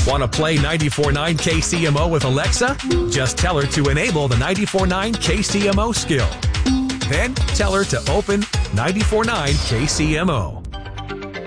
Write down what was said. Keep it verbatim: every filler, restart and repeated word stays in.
Want to play ninety-four point nine K C M O with Alexa? Just tell her to enable the ninety-four point nine K C M O skill. Then tell her to open ninety-four point nine K C M O.